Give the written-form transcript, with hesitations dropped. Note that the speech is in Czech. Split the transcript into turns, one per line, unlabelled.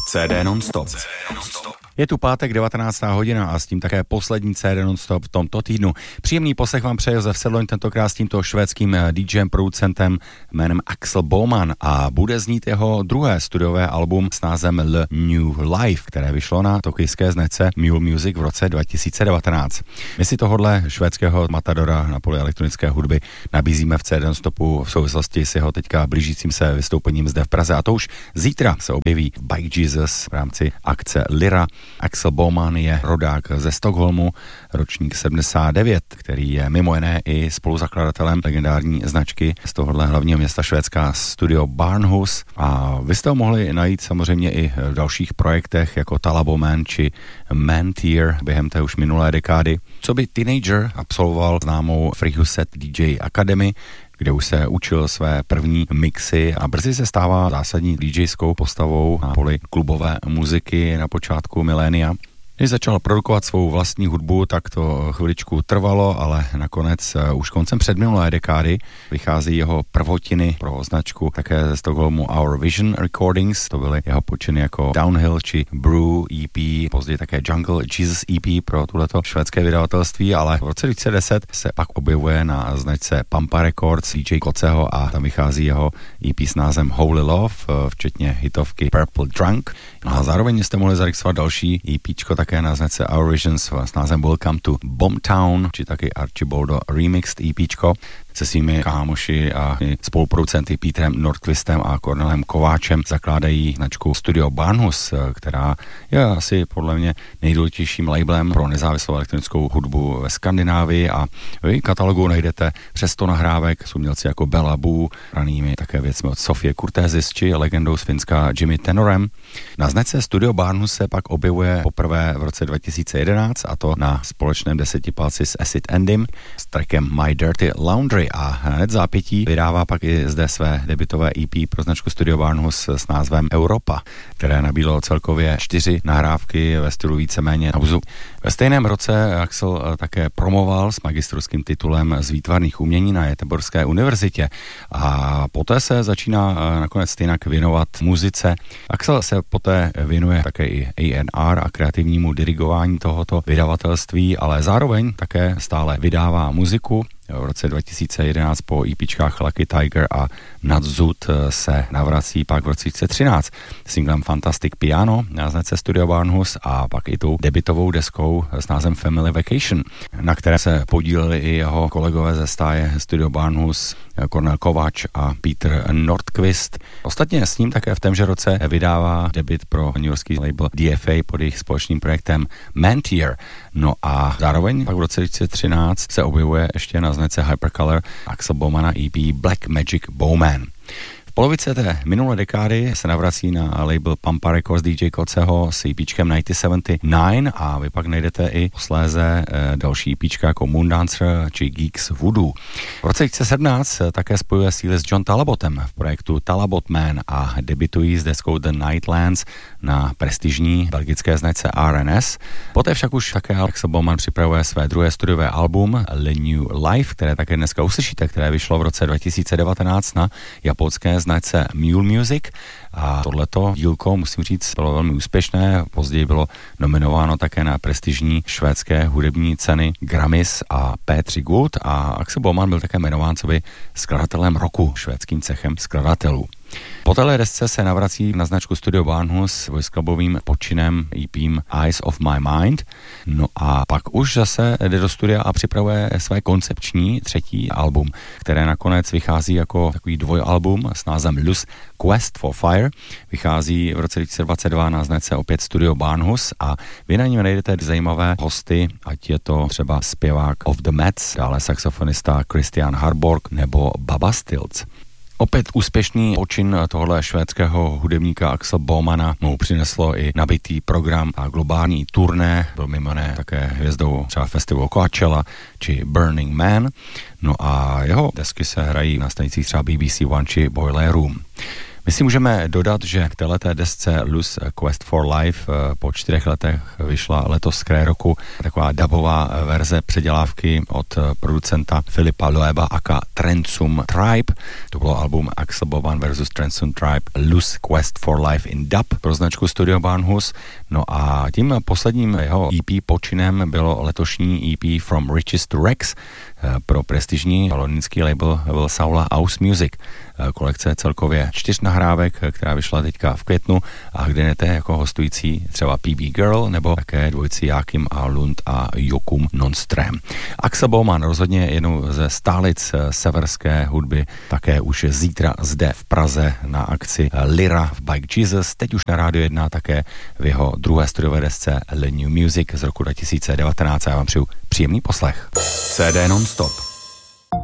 CD non-stop. Je tu pátek 19. hodina a s tím také poslední CD non-stop v tomto týdnu. Příjemný poslech vám přeje Josef Sedloň, tentokrát s tímto švédským DJem, producentem jménem Axel Boman a bude znít jeho druhé studiové album s názvem Le New Life, které vyšlo na tokijské značce Mule Music v roce 2019. My si tohodle švédského matadora na poli elektronické hudby nabízíme v CD non-stopu v souvislosti s jeho teďka blížícím se vystoupením zde v Praze a to už zítra se objeví Bike Jesus v rámci akce Lyra. Axel Boman je rodák ze Stockholmu, ročník 79, který je mimo jiné i spoluzakladatelem legendární značky z tohohle hlavního města Švédska Studio Barnhus a vy jste ho mohli najít samozřejmě i v dalších projektech jako Talaboman či Mantier během té už minulé dekády. Co by teenager absolvoval známou Freehuset DJ Academy, kde už se učil své první mixy a brzy se stává zásadní DJskou postavou na poli klubové muziky na počátku milénia. Když začal produkovat svou vlastní hudbu, tak to chviličku trvalo, ale nakonec už koncem předminulé dekády vychází jeho prvotiny pro značku také ze Stockholmu Our Vision Recordings. To byly jeho počiny jako Downhill či Brew EP, později také Jungle Jesus EP pro tuhleto švédské vydavatelství, ale v roce 2010 se pak objevuje na značce Pampa Records DJ Koceho a tam vychází jeho EP s názvem Holy Love, včetně hitovky Purple Drunk. No a zároveň jste mohli zaregistrovat další EPčko také na značce Our Visions s názvem Welcome to Boomtown, či taky Archibaldo Remixed EPčko se svými kámoši a spoluproducenty Petrem Nordqvistem a Kornelem Kováčem zakládají značku Studio Barnhus, která je asi podle mě nejdůležitějším labelem pro nezávislou elektronickou hudbu ve Skandinávii a v katalogu najdete přes 100 nahrávek s umělci jako Bela Boo, ranými také věcmi od Sofie Kurtézis či legendou z Finska Jimmy Tenorem. Na značce Studio Barnhus se pak objevuje poprvé v roce 2011 a to na společném desetiplátci s Acid Endym s trackem My Dirty Laundry a hned zápětí vydává pak i zde své debutové EP pro značku Studio Barnhus s názvem Europa, které nabídlo celkově 4 nahrávky ve stylu víceméně na vzu. Ve stejném roce Axel také promoval s magisterským titulem z výtvarných umění na Göteborské univerzitě a poté se začíná nakonec stejně věnovat muzice. Axel se poté věnuje také i A&R a kreativnímu dirigování tohoto vydavatelství, ale zároveň také stále vydává muziku. V roce 2011 po EPčkách Lucky Tiger a Nadzud se navrací pak v roce 2013 singlem Fantastic Piano na značce Studio Barnhus a pak i tou debutovou deskou s názvem Family Vacation, na které se podíleli i jeho kolegové ze stáje Studio Barnhus, Kornel Kováč a Peter Nordqvist. Ostatně s ním také v témže roce vydává debut pro newyorský label DFA pod jejich společným projektem Mantier. No a zároveň pak v roce 2013 se objevuje ještě na značce Hypercolor Axel Bomana EP Black Magic Bowman. V polovice té minulé dekády se navrací na label Pampa Records DJ Koceho s EPčkem 1979 a vy pak najdete i posléze další EPčka jako Moondancer či Geeks Voodoo. V roce 2017 také spojuje síly s John Talabotem v projektu Talabot Man a debutují s deskou The Nightlands na prestižní belgické značce RNS. Poté však už také Axel Boman připravuje své druhé studiové album Le New Life, které také dneska uslyšíte, které vyšlo v roce 2019 na japonské značce Mule Music a tohleto dílko, musím říct, bylo velmi úspěšné. Později bylo nominováno také na prestižní švédské hudební ceny Grammys a P3 Gold a Axel Boman byl také jmenován coby skladatelem roku švédským cechem skladatelů. Po téhle desce se navrací na značku Studio Barnhus s vojsklabovým počinem EPem Eyes of My Mind. No a pak už zase jde do studia a připravuje své koncepční třetí album, které nakonec vychází jako takový dvojalbum s názvem Luz Quest for Fire. Vychází v roce 2022 na značce opět Studio Barnhus a vy na něm najdete zajímavé hosty, ať je to třeba zpěvák Of the Mets, dále saxofonista Christian Harborg nebo Baba Stilts. Opět úspěšný počin tohohle švédského hudebníka Axel Bomana mu přineslo i nabitý program a globální turné, byl mimo jiné také hvězdou třeba festivalu Coachella či Burning Man. No a jeho desky se hrají na stanicích třeba BBC One či Boiler Room. My si můžeme dodat, že k téhleté desce Loose Quest for Life po 4 letech vyšla letos z kraje roku taková dubová verze předělávky od producenta Filipa Loeba aka Trensum Tribe. To bylo album Axel Boban versus Trensum Tribe Loose Quest for Life in dub pro značku Studio Barnhus. No a tím posledním jeho EP počinem bylo letošní EP From Riches to Rex pro prestižní londýnský label Saula House Music. Kolekce celkově 4 nahrávek, která vyšla teďka v květnu a kde jdete jako hostující třeba PB Girl nebo také dvojici Jákim a Lund a Jokum Nonström. Axel Boman rozhodně jednou ze stálic severské hudby, také už zítra zde v Praze na akci Lyra v Bike Jesus, teď už na Rádio 1 také v jeho druhé studiové desce The New Music z roku 2019 a já vám přeju příjemný poslech. CD non-stop.